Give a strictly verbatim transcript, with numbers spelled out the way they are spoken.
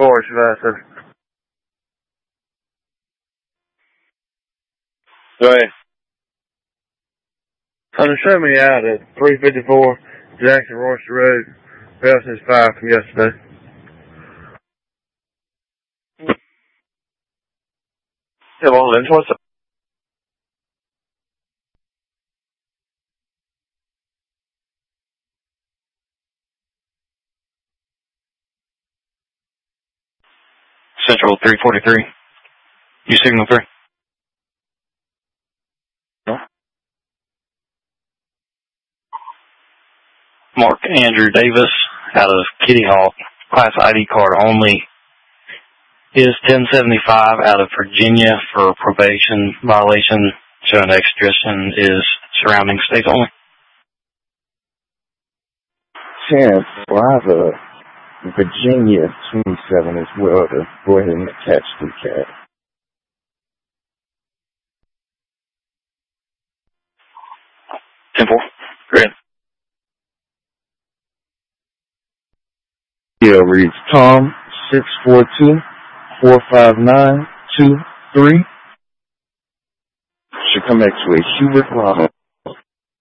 Forest Advisor. Go ahead. On the show me out at three fifty-four Jackson Royster Road. Belson's fire from yesterday. Yeah, well, Lynch, what's up? Central three forty-three. You signal three? No. Mark Andrew Davis out of Kitty Hawk, class I D card only, is ten seventy-five out of Virginia for probation violation, showing extradition is surrounding states only. ten Bravo, Virginia twenty-seven as well to go ahead and attach the cat. ten four. Great. Yeah, reads Tom six four two, four five nine, two three. Should come next week. Hubert Robin.